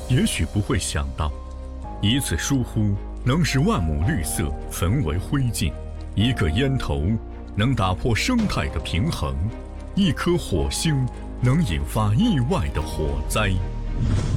也许不会想到，一次疏忽能使万亩绿色焚为灰烬，一个烟头能打破生态的平衡，一颗火星能引发意外的火灾。